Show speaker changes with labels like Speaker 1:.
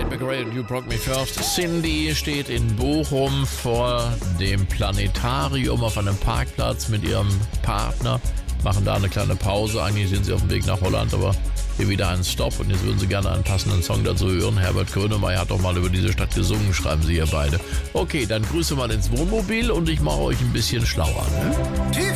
Speaker 1: Kate McRae und You Broke Me First. Cindy steht in Bochum vor dem Planetarium auf einem Parkplatz mit ihrem Partner, machen da eine kleine Pause. Eigentlich sind sie auf dem Weg nach Holland, aber hier wieder einen Stopp und jetzt würden sie gerne einen passenden Song dazu hören. Herbert Grönemeyer hat doch mal über diese Stadt gesungen, schreiben sie hier beide. Okay, dann Grüße mal ins Wohnmobil und ich mache euch ein bisschen schlauer. Ne?